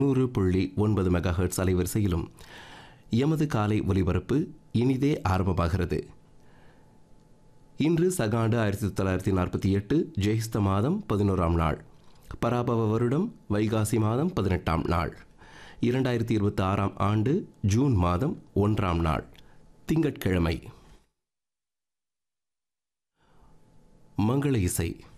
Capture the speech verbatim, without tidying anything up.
நூறு புள்ளி ஒன்பது மெகாஹெர்ட்ஸ் அலைவரிசையிலும் எமது காலை ஒலிபரப்பு இனிதே ஆரம்பமாகிறது. இன்று சகாண்டு ஆயிரத்தி தொள்ளாயிரத்தி நாற்பத்தி எட்டு ஜெயிஸ்த மாதம் பதினோராம் நாள், பராபவ வருடம் வைகாசி மாதம் பதினெட்டாம் நாள், இரண்டாயிரத்தி இருபத்தி ஆறாம் ஆண்டு ஜூன் மாதம் ஒன்றாம் நாள், திங்கட்கிழமை. மங்கள இசை.